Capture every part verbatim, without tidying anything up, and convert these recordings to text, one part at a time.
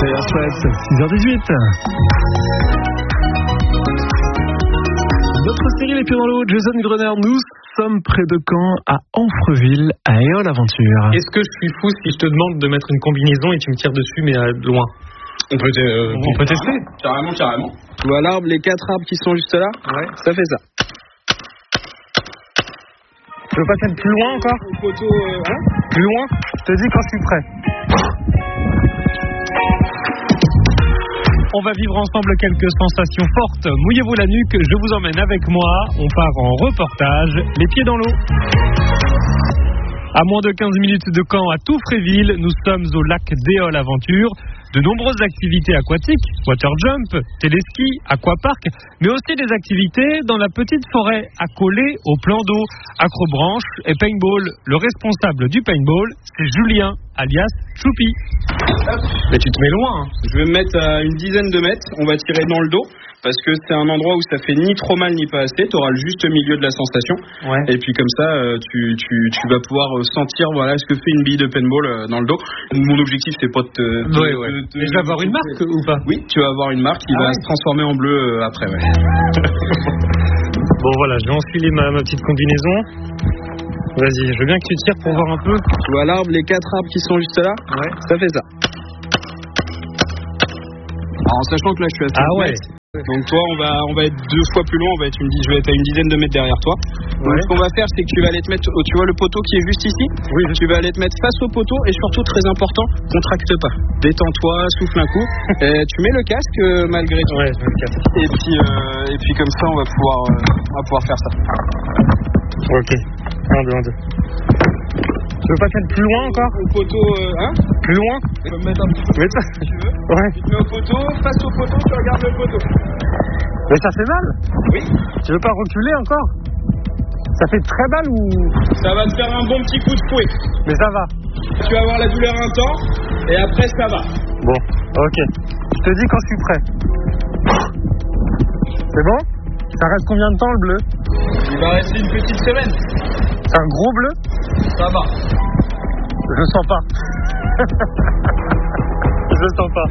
Dire Straits, six heures dix-huit. Notre série Les Pieds dans l'eau, Jason Gruner, nous sommes près de Caen, à Amfreville, à Éole Aventure. Est-ce que je suis fou si je te demande de mettre une combinaison et tu me tires dessus, mais à loin? On peut, euh, on peut tester. Carrément, carrément. Tu vois l'arbre, les quatre arbres qui sont juste là? Ouais. Ça fait ça. Tu veux pas te mettre plus loin encore? Au poteau, euh, hein? Plus loin? Je te dis quand je suis prêt. On va vivre ensemble quelques sensations fortes. Mouillez-vous la nuque, je vous emmène avec moi. On part en reportage, les pieds dans l'eau. À moins de quinze minutes de Caen, à Touffréville, nous sommes au lac d'Éole Aventure. De nombreuses activités aquatiques, water jump, téléski, aquapark, mais aussi des activités dans la petite forêt accolée au plan d'eau, acrobranche et paintball. Le responsable du paintball, c'est Julien, alias Choupi. Mais tu te mets loin, hein. Je vais me mettre à une dizaine de mètres, on va tirer dans le dos, parce que c'est un endroit où ça fait ni trop mal ni pas assez, tu auras le juste milieu de la sensation, ouais. Et puis comme ça, tu, tu, tu vas pouvoir sentir voilà, ce que fait une bille de paintball dans le dos. Mon objectif, c'est pas de te... De, ouais, ouais. de, de, Et je vais avoir une marque ou pas? Oui, tu vas avoir une marque qui ah va ouais. se transformer en bleu euh, après, ouais. Bon voilà, je vais enfiler ma, ma petite combinaison. Vas-y, je veux bien que tu tires pour voir un peu. Tu vois l'arbre, les quatre arbres qui sont juste là? Ouais. Ça fait ça. Alors, en sachant que là, je suis à ah ouais. mètres, donc toi, on va, on va être deux fois plus loin. On va être une, je vais être à une dizaine de mètres derrière toi. Donc ouais. ce qu'on va faire, c'est que tu vas aller te mettre, tu vois le poteau qui est juste ici. Oui. Tu vas aller te mettre face au poteau et surtout très important, contracte pas. Détends-toi, souffle un coup. Et tu mets le casque euh, malgré tout. Ouais, je mets le casque. Et puis, euh, et puis comme ça, on va pouvoir, euh, on va pouvoir faire ça. Ok. Un, deux, un, deux. Tu veux pas te mettre plus loin encore? Au poteau, euh, hein? Plus loin? Tu peux me mettre un petit peu. Mais ça... si tu veux. Ouais. Tu te mets au poteau, face au poteau, tu regardes le poteau. Mais ça fait mal? Oui. Tu veux pas reculer encore? Ça fait très mal ou... Ça va te faire un bon petit coup de fouet. Mais ça va. Tu vas avoir la douleur un temps et après ça va. Bon, ok. Je te dis quand je suis prêt. C'est bon? Ça reste combien de temps le bleu? Il va rester une petite semaine. C'est un gros bleu? Ça va. Je sens pas. Je sens pas.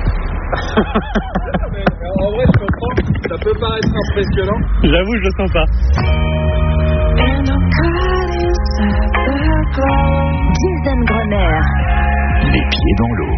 En vrai, je comprends. Ça peut paraître impressionnant. J'avoue, je le sens pas. Jason Gruner. Les pieds dans l'eau.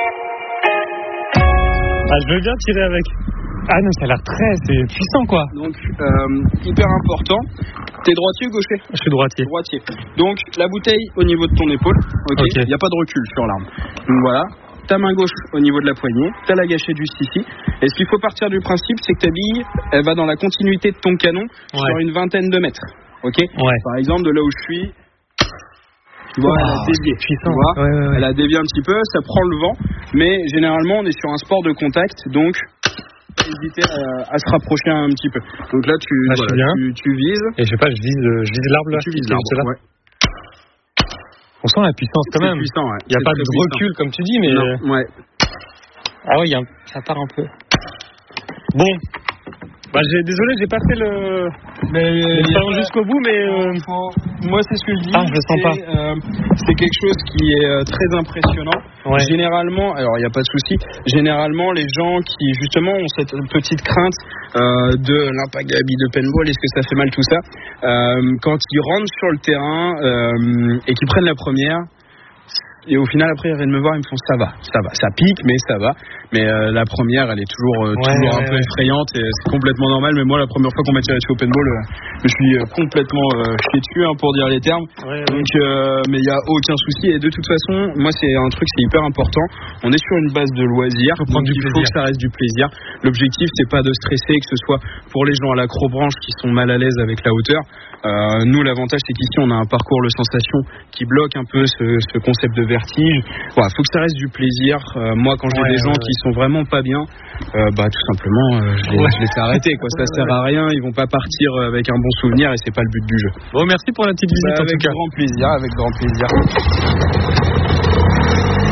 Ah, je veux bien tirer avec. Ah non, ça a l'air très, c'est puissant quoi. Donc, euh, hyper important. T'es droitier ou gaucher? Je suis droitier. Droitier. Donc, la bouteille au niveau de ton épaule. Ok. Il okay. n'y a pas de recul sur l'arme. Donc voilà. Ta main gauche au niveau de la poignée. T'as la gâchette juste ici. Et ce qu'il faut partir du principe, c'est que ta bille, elle va dans la continuité de ton canon ouais. sur une vingtaine de mètres. Ok. Ouais. Par exemple, de là où je suis. Tu vois, oh, elle a dévié. Tu vois, ouais, ouais, ouais. Elle a dévié un petit peu, ça prend le vent. Mais généralement, on est sur un sport de contact. Donc, pas hésiter à, à se rapprocher un petit peu. Donc là, tu, ah, voilà, tu, tu vises. Et je sais pas, je vise, je vise l'arbre là. Tu vises l'arbre, ouais. On sent la puissance quand c'est même. Puissant, ouais. Il n'y a c'est pas de recul puissant. Comme tu dis, mais. Non, ouais. Ah oui, y a un... ça part un peu. Bon. Bah, j'ai... Désolé, j'ai pas fait le. Mais pas... jusqu'au bout, mais. Euh... Moi, c'est ce que je dis. Ah, je le sens c'est, pas. Euh, c'est quelque chose qui est euh, très impressionnant. Ouais. Généralement, alors il n'y a pas de souci. Généralement, les gens qui justement ont cette petite crainte euh, de l'impact de la bille de paintball, est-ce que ça fait mal tout ça, euh, quand ils rentrent sur le terrain euh, et qu'ils prennent la première. Et au final, après, ils viennent me voir, ils me font ça va, ça va, ça pique, mais ça va. Mais euh, la première, elle est toujours, euh, ouais, toujours ouais, un peu ouais. effrayante et c'est complètement normal. Mais moi, la première fois qu'on m'a tiré dessus au paintball, euh, je suis euh, complètement euh, chié dessus, hein, pour dire les termes. Ouais, Donc, euh, mais il n'y a aucun souci. Et de toute façon, moi, c'est un truc, c'est hyper important. On est sur une base de loisirs, donc du il plaisir. faut que ça reste du plaisir. L'objectif, c'est pas de stresser, que ce soit pour les gens à l'acrobranche qui sont mal à l'aise avec la hauteur. Euh, nous, l'avantage, c'est qu'ici, on a un parcours de sensation qui bloque un peu ce, ce concept de vertige. Voilà, faut que ça reste du plaisir. Euh, moi, quand j'ai ouais, des gens ouais, qui sont vraiment pas bien, euh, bah tout simplement, euh, je, les, ouais. je les fais arrêter. Quoi. Ça sert à rien. Ils vont pas partir avec un bon souvenir et c'est pas le but du jeu. Bon, merci pour la petite visite. Bah, en avec tout cas. grand plaisir, avec grand plaisir.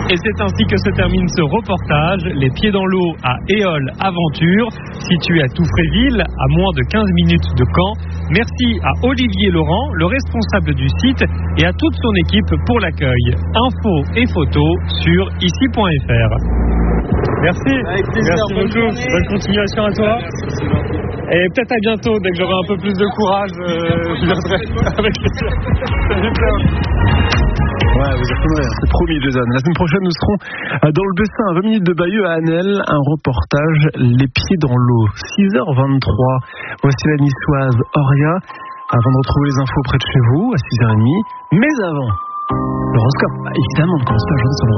Et c'est ainsi que se termine ce reportage, les pieds dans l'eau à Éole Aventure, situé à Touffréville, à moins de quinze minutes de Caen. Merci à Olivier Laurent, le responsable du site, et à toute son équipe pour l'accueil. Infos et photos sur ici point f r. Merci, avec plaisir, merci bonne beaucoup, journée. bonne continuation à toi. Et peut-être à bientôt, dès que j'aurai un peu plus de courage, euh, je viendrai avec plaisir. Salut Claire. Ouais, vous y retournerez, c'est promis, Jason. La semaine prochaine, nous serons dans le Bessin, à vingt minutes de Bayeux à Annelle, un reportage Les pieds dans l'eau. six heures vingt-trois. Voici la niçoise Auria. Avant de retrouver les infos près de chez vous, à six heures trente. Mais avant, l'horoscope. Évidemment, on commence pas aujourd'hui sur l'horoscope.